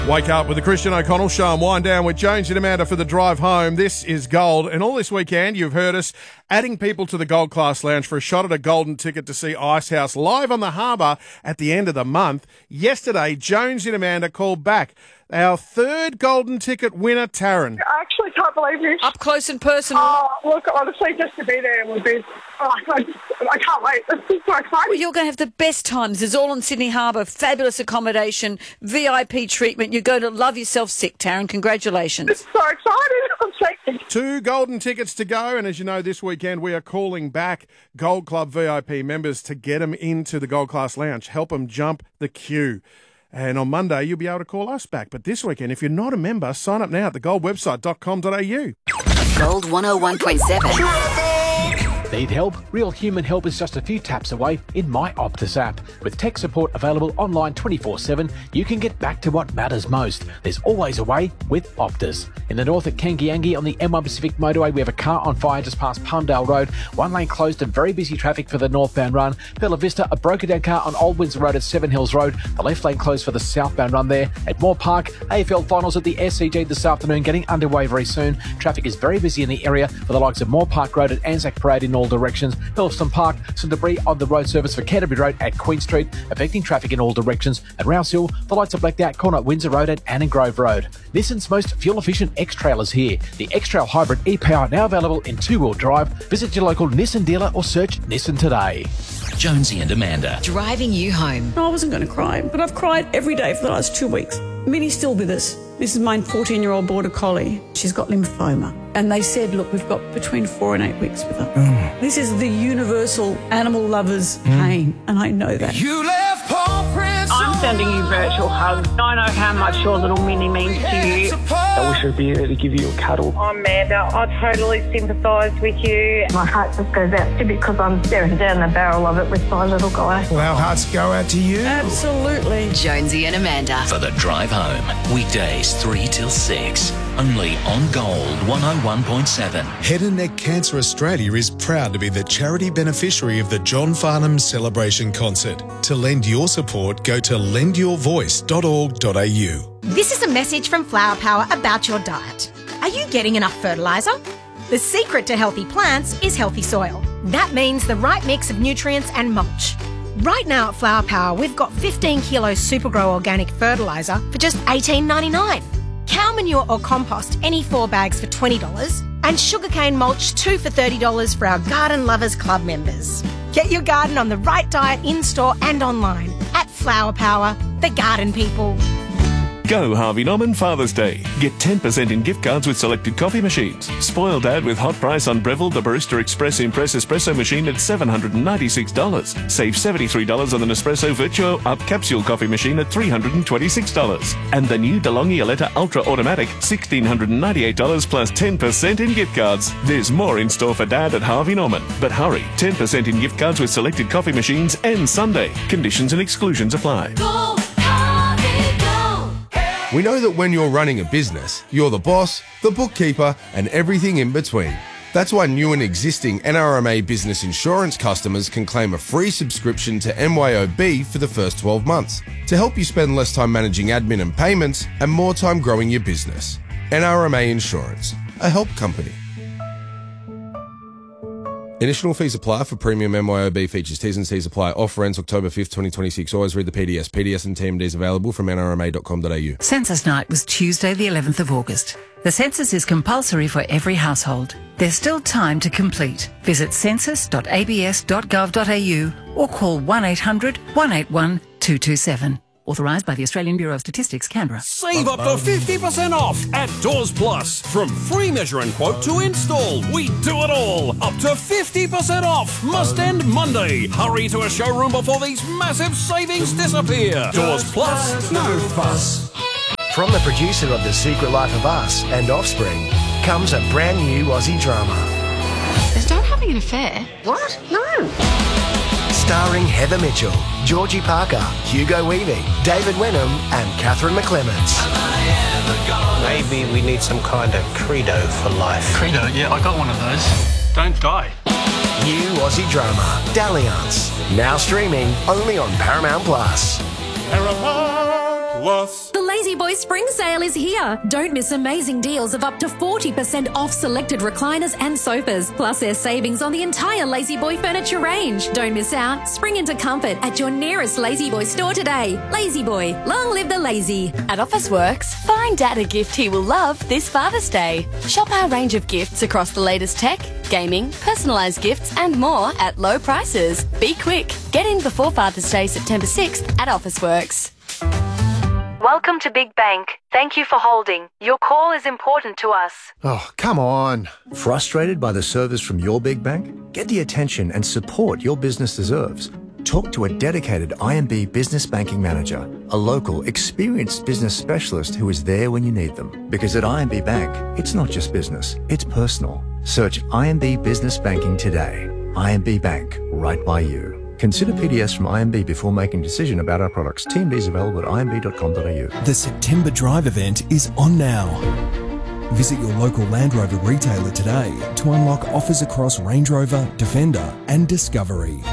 Wake up with the Christian O'Connell Show and wind down with Jones and Amanda for the drive home. This is Gold. And all this weekend, you've heard us adding people to the Gold Class Lounge for a shot at a golden ticket to see Icehouse live on the harbour at the end of the month. Yesterday, Jones and Amanda called back our third golden ticket winner, Taryn. I actually can't believe this. Up close and personal. Oh, look, honestly, just to be there would be... I can't wait. It's just so exciting. Well, you're going to have the best times. It's all in Sydney Harbour. Fabulous accommodation, VIP treatment. You're going to love yourself sick, Taryn. Congratulations. It's so exciting. I'm shaking. 2 golden tickets to go. And as you know, this weekend we are calling back Gold Club VIP members to get them into the Gold Class Lounge. Help them jump the queue. And on Monday, you'll be able to call us back. But this weekend, if you're not a member, sign up now at thegoldwebsite.com.au. Gold 101.7. Need help? Real human help is just a few taps away in My Optus app. With tech support available online 24/7, you can get back to what matters most. There's always a way with Optus. In the north at Kangiangi on the M1 Pacific Motorway, we have a car on fire just past Palmdale Road. One lane closed and very busy traffic for the northbound run. Bella Vista, a broken down car on Old Windsor Road at Seven Hills Road. The left lane closed for the southbound run there. At Moore Park, AFL finals at the SCG this afternoon getting underway very soon. Traffic is very busy in the area for the likes of Moore Park Road at Anzac Parade in all directions. Hillston Park, some debris on the road surface for Canterbury Road at Queen Street, affecting traffic in all directions. At Rouse Hill, the lights are blacked out corner at Windsor Road at Annan Grove Road. Nissan's most fuel-efficient X-Trail is here. The X-Trail Hybrid e-Power now available in 2-wheel drive. Visit your local Nissan dealer or search Nissan today. Jonesy and Amanda. Driving you home. I wasn't going to cry, but I've cried every day for the last 2 weeks. Minnie's still with us. This is my 14-year-old border collie. She's got lymphoma. And they said, look, we've got between 4 and 8 weeks with her. This is the universal animal lover's pain, and I know that. You left paw prints. I'm sending you virtual hugs. I know how much your little Minnie means to you. I wish I'd be there to give you a cuddle. I'm Amanda. I totally sympathise with you. My heart just goes out to you because I'm staring down the barrel of it with my little guy. Well, our hearts go out to you. Absolutely. Jonesy and Amanda. For the drive home. Weekdays 3 till 6. Only on Gold 101.7. Head and Neck Cancer Australia is proud to be the charity beneficiary of the John Farnham Celebration Concert. To lend your support, go to lendyourvoice.org.au. This is a message from Flower Power about your diet. Are you getting enough fertiliser? The secret to healthy plants is healthy soil. That means the right mix of nutrients and mulch. Right now at Flower Power, we've got 15 kilos Supergrow organic fertiliser for just $18.99. Cow manure or compost, any 4 bags for $20. And sugarcane mulch, 2 for $30 for our Garden Lovers Club members. Get your garden on the right diet in-store and online at Flower Power, the garden people. Go Harvey Norman Father's Day. Get 10% in gift cards with selected coffee machines. Spoil Dad with hot price on Breville the Barista Express Impress Espresso machine at $796. Save $73 on the Nespresso Virtuo Up Capsule coffee machine at $326. And the new DeLonghi Aletta Ultra Automatic, $1,698 plus 10% in gift cards. There's more in store for Dad at Harvey Norman. But hurry, 10% in gift cards with selected coffee machines and Sunday. Conditions and exclusions apply. We know that when you're running a business, you're the boss, the bookkeeper, and everything in between. That's why new and existing NRMA business insurance customers can claim a free subscription to MYOB for the first 12 months to help you spend less time managing admin and payments and more time growing your business. NRMA Insurance, a help company. Additional fees apply for premium MYOB features. T's and C's apply. Offer ends October 5th, 2026. Always read the PDS. PDS and TMDs available from nrma.com.au. Census night was Tuesday the 11th of August. The census is compulsory for every household. There's still time to complete. Visit census.abs.gov.au or call 1800 181 227. Authorised by the Australian Bureau of Statistics, Canberra. Save up to 50% off at Doors Plus. From free measure and quote to install, we do it all. Up to 50% off. Must end Monday. Hurry to a showroom before these massive savings disappear. Doors Plus, no fuss. From the producer of The Secret Life of Us and Offspring comes a brand new Aussie drama. Is Dad having an affair? What? No. Starring Heather Mitchell, Georgie Parker, Hugo Weaving, David Wenham and Catherine McClements. Maybe we need some kind of credo for life. Credo? Yeah, I got one of those. Don't die. New Aussie drama, Dalliance. Now streaming only on Paramount Plus. Paramount Plus. The Lazy Boy Spring Sale is here. Don't miss amazing deals of up to 40% off selected recliners and sofas. Plus, there's savings on the entire Lazy Boy furniture range. Don't miss out. Spring into comfort at your nearest Lazy Boy store today. Lazy Boy, long live the lazy. At Officeworks, find Dad a gift he will love this Father's Day. Shop our range of gifts across the latest tech, gaming, personalised gifts and more at low prices. Be quick. Get in before Father's Day, September 6th at Officeworks. Welcome to Big Bank. Thank you for holding. Your call is important to us. Oh, come on. Frustrated by the service from your big bank? Get the attention and support your business deserves. Talk to a dedicated IMB Business Banking Manager, a local, experienced business specialist who is there when you need them. Because at IMB Bank, it's not just business, it's personal. Search IMB Business Banking today. IMB Bank, right by you. Consider PDS from IMB before making a decision about our products. TMDs available at imb.com.au. The September Drive event is on now. Visit your local Land Rover retailer today to unlock offers across Range Rover, Defender and Discovery.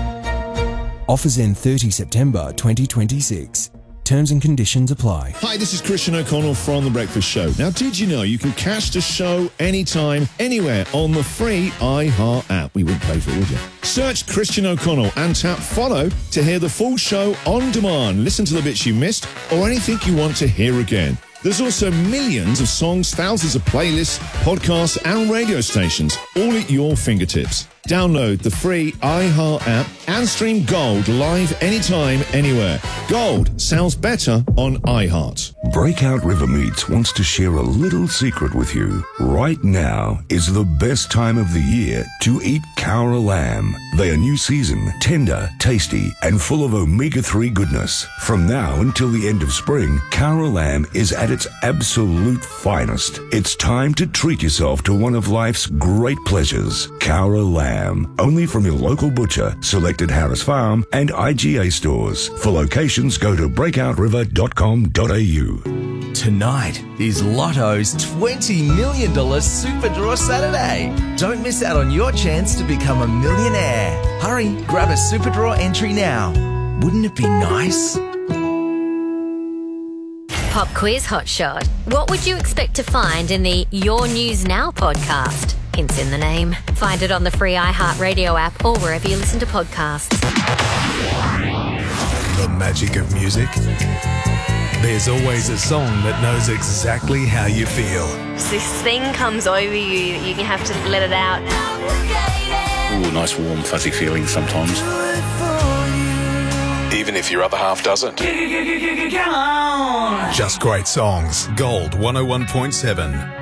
Offers end 30 September 2026. Terms and conditions apply. Hi, this is Christian O'Connell from The Breakfast Show. Now, did you know you can catch the show anytime, anywhere on the free iHeart app? We wouldn't pay for it, would you? Search Christian O'Connell and tap follow to hear the full show on demand. Listen to the bits you missed or anything you want to hear again. There's also millions of songs, thousands of playlists, podcasts and radio stations, all at your fingertips. Download the free iHeart app and stream Gold live anytime, anywhere. Gold sounds better on iHeart. Breakout River Meats wants to share a little secret with you. Right now is the best time of the year to eat Cowra lamb. They are new season, tender, tasty, and full of omega-3 goodness. From now until the end of spring, Cowra lamb is at its absolute finest. It's time to treat yourself to one of life's great pleasures. Cowra lamb, only from your local butcher, selected Harris Farm and IGA stores. For locations, go to breakouriver.com.au. Tonight is Lotto's $20 million Super Draw Saturday. Don't miss out on your chance to become a millionaire. Hurry, grab a Super Draw entry now. Wouldn't it be nice? Pop quiz hotshot. What would you expect to find in the Your News Now podcast? Hints in the name. Find it on the free iHeartRadio app or wherever you listen to podcasts. The magic of music. There's always a song that knows exactly how you feel. This thing comes over you, you have to let it out. Ooh, nice warm fuzzy feeling sometimes. Even if your other half doesn't. Come on! Just great songs. Gold 101.7.